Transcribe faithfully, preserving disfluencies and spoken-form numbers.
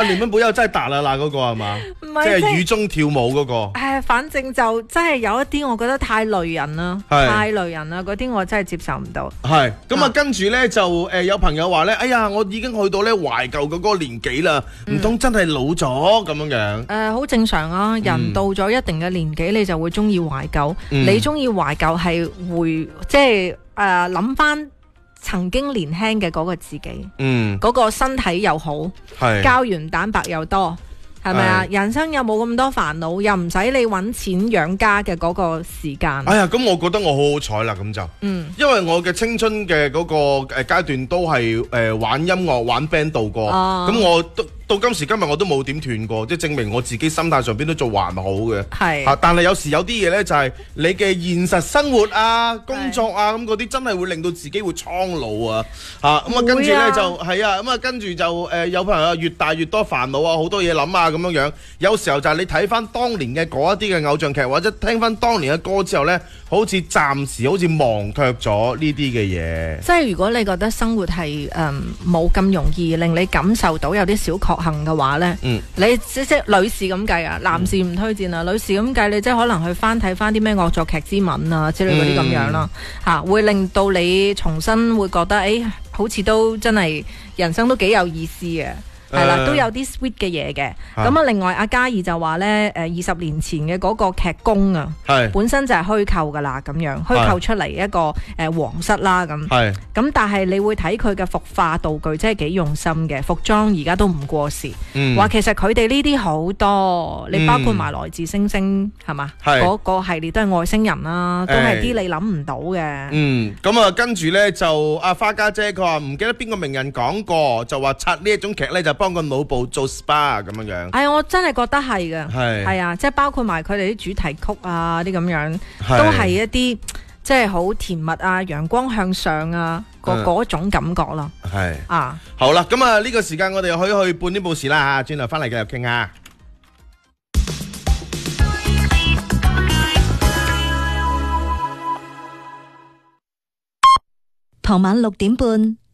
你們不要再打了啦，嗰個係嘛？ 唔係即係雨中跳舞嗰個。 誒，反正就真係有一啲我覺得太累人啦， 係太累人啦，嗰啲我真係接受唔到。 係咁啊， 啊跟住咧就誒有朋友話咧，哎呀，我已經去到咧懷舊嘅嗰個年紀啦，唔通真係老咗咁樣樣？ 誒，好正常啊！人到咗一定嘅年紀，你就會中意懷舊。 嗯你中意懷舊係會即係誒諗翻曾經年輕嘅嗰個自己， 嗯， 嗰個身體又好， 係。 膠原蛋白又多，係咪啊？ 係人生又冇咁多煩惱，又唔使你揾錢養家嘅嗰個時間。 哎呀，咁我覺得我好好彩啦，咁就。 嗯， 因為我嘅青春嘅嗰個誒階段都係誒玩音樂玩 band 度過， 哦咁我都到今時今日我都冇點斷過，即係證明我自己心態上邊都做還好嘅。 係啊，但係有時有啲嘢呢，就係你嘅現實生活啊、工作啊咁嗰啲，真係會令到自己會蒼老啊。嚇咁啊，跟住會啊呢，就係啊，咁啊跟住就誒有朋友越大越多煩惱啊，好多嘢諗啊咁樣樣。有時候就係你睇翻當年嘅嗰一啲嘅偶像劇，或者聽翻當年嘅歌之後呢，好似暫時好似忘卻咗呢啲嘅嘢。 即係如果你覺得生活係誒冇咁容易令你感受到有啲小確幸嘅話呢， 嗯你即即女士咁計啊，男士唔推薦啊，女士咁計你即係可能去翻睇翻啲咩惡作劇之吻啊之類嗰啲咁樣啦，嚇、會令到你重新會覺得誒、欸，好似都真係人生都幾有意思嘅。係啦， 誒都有啲 sweet 嘅嘢嘅。 啊咁啊，另外阿嘉怡就話咧，誒二十年前嘅嗰個劇工啊， 係本身就係虛構噶啦，咁樣虛構出嚟一個誒皇室啦咁。 係咁但係你會睇佢嘅服化道具，真係幾用心嘅，服裝而家都唔過時。 嗯話其實佢哋呢啲好多，你包括埋來自星星係嘛？ 係嗰個系列都係外星人啦，都係啲你諗唔到嘅。 嗯，咁啊，跟住呢，就阿花家姐佢話唔記得邊個名人講過，就話刷呢一種劇呢，就幫個腦部做 S P A 咁樣樣。 哎，我真係覺得係嘅， 係係啊，即係包括埋佢哋啲主題曲啊，啲咁樣係都係一啲即係好甜蜜啊、陽光向上啊，個嗯嗰種感覺啦。 係啊， 好啦，咁啊呢個時間我哋可以去半呢部事啦嚇，轉頭翻嚟繼續傾下。 傍晚六點半，